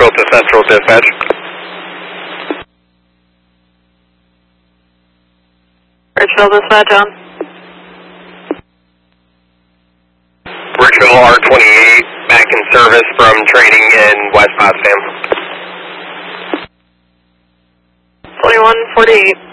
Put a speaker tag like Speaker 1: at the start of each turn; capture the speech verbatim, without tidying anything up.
Speaker 1: Delta Central Dispatch.
Speaker 2: Richville Dispatch on.
Speaker 1: Richville R twenty-eight, back in service from training in West Potsdam.
Speaker 2: twenty-one forty-eight.